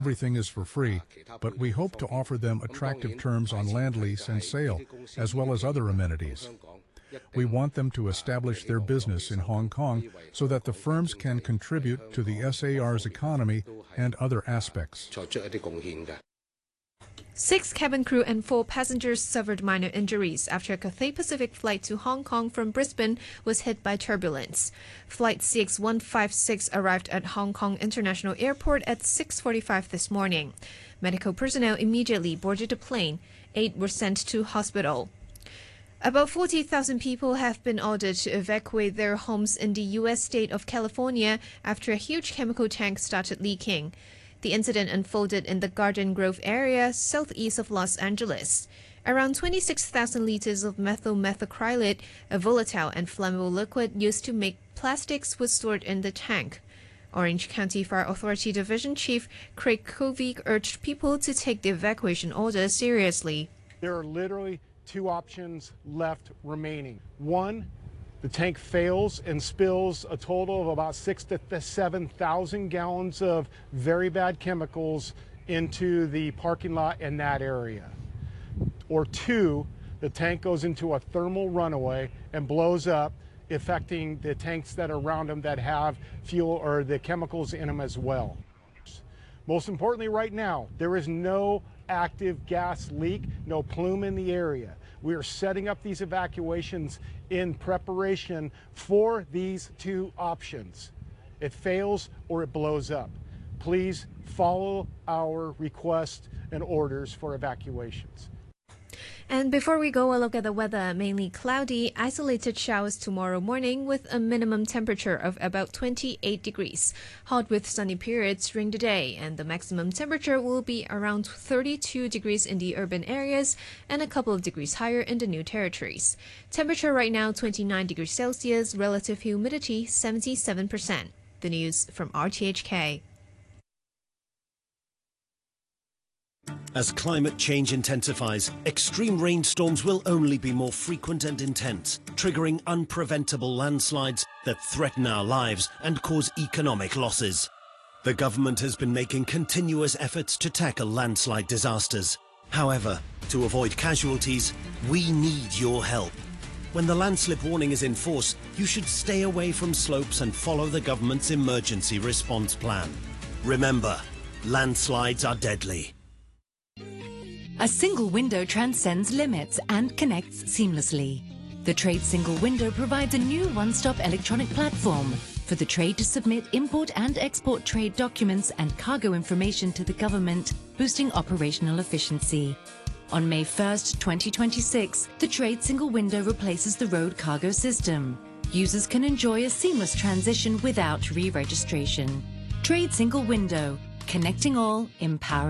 Everything is for free, but we hope to offer them attractive terms on land lease and sale, as well as other amenities. We want them to establish their business in Hong Kong so that the firms can contribute to the SAR's economy and other aspects. 6 cabin crew and 4 passengers suffered minor injuries after a Cathay Pacific flight to Hong Kong from Brisbane was hit by turbulence. Flight CX-156 arrived at Hong Kong International Airport at 6:45 this morning. Medical personnel immediately boarded the plane. 8 were sent to hospital. About 40,000 people have been ordered to evacuate their homes in the U.S. state of California after a huge chemical tank started leaking. The incident unfolded in the Garden Grove area, southeast of Los Angeles. Around 26,000 liters of methyl methacrylate, a volatile and flammable liquid used to make plastics, was stored in the tank. Orange County Fire Authority Division Chief Craig Covey urged people to take the evacuation order seriously. There are literally 2 options left remaining. 1, the tank fails and spills a total of about 6,000 to 7,000 gallons of very bad chemicals into the parking lot in that area. Or 2, the tank goes into a thermal runaway and blows up, affecting the tanks that are around them that have fuel or the chemicals in them as well. Most importantly right now, there is no active gas leak, no plume in the area. We are setting up these evacuations in preparation for these 2 options. It fails or it blows up. Please follow our requests and orders for evacuations. And before we go, a look at the weather. Mainly cloudy, isolated showers tomorrow morning with a minimum temperature of about 28 degrees. Hot with sunny periods during the day, and the maximum temperature will be around 32 degrees in the urban areas and a couple of degrees higher in the New Territories. Temperature right now 29 degrees Celsius, relative humidity 77%. The news from RTHK. As climate change intensifies, extreme rainstorms will only be more frequent and intense, triggering unpreventable landslides that threaten our lives and cause economic losses. The government has been making continuous efforts to tackle landslide disasters. However, to avoid casualties, we need your help. When the landslip warning is in force, you should stay away from slopes and follow the government's emergency response plan. Remember, landslides are deadly. A single window transcends limits and connects seamlessly. The Trade Single Window provides a new one-stop electronic platform for the trade to submit import and export trade documents and cargo information to the government, boosting operational efficiency. On May 1st, 2026, the Trade Single Window replaces the road cargo system. Users can enjoy a seamless transition without re-registration. Trade Single Window, connecting all, empowering